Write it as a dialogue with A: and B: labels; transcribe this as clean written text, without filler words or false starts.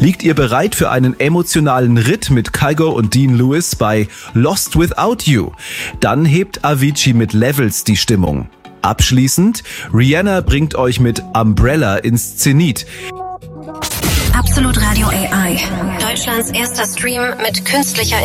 A: Liegt ihr bereit für einen emotionalen Ritt mit Kygo und Dean Lewis bei Lost Without You? Dann hebt Avicii mit Levels die Stimmung. Abschließend, Rihanna bringt euch mit Umbrella ins Zenit.
B: Absolut Radio AI. Deutschlands erster Stream mit künstlicher